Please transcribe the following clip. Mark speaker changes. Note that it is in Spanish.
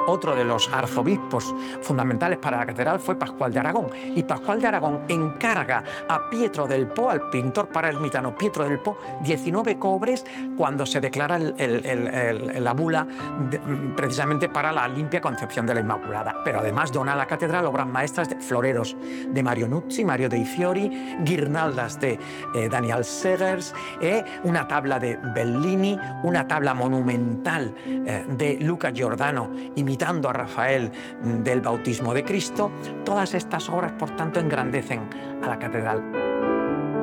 Speaker 1: Otro de los arzobispos fundamentales para la catedral fue Pascual de Aragón. Y Pascual de Aragón encarga a Pietro del Po, al pintor paraermitano Pietro del Po, 19 cobres cuando se declara la bula precisamente para la limpia concepción de la Inmaculada. Pero además dona a la catedral obras maestras de floreros de Mario Nuzzi, Mario dei Fiori, guirnaldas de Daniel Segers, una tabla de Bellini, una tabla monumental de Luca Giordano imitando a Rafael del Bautismo de Cristo. Todas estas obras, por tanto, engrandecen a la catedral.